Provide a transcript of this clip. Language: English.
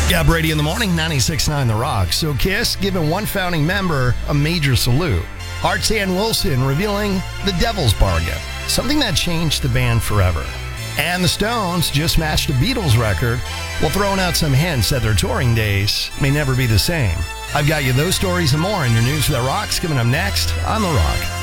Yeah, Brady in the morning, 96.9 The Rock. So Kiss giving one founding member a major salute. Art Ann Wilson revealing The Devil's Bargain, something that changed the band forever. And the Stones just matched a Beatles record while throwing out some hints that their touring days may never be the same. I've got you those stories and more in your News That Rocks coming up next on The Rock.